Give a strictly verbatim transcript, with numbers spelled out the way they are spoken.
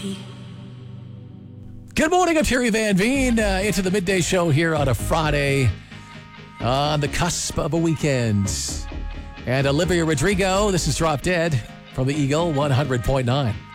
Good morning, I'm Terry Van Veen. Uh, into the midday show here on a Friday on the cusp of a weekend. And Olivia Rodrigo, this is Drop Dead from the Eagle one hundred point nine.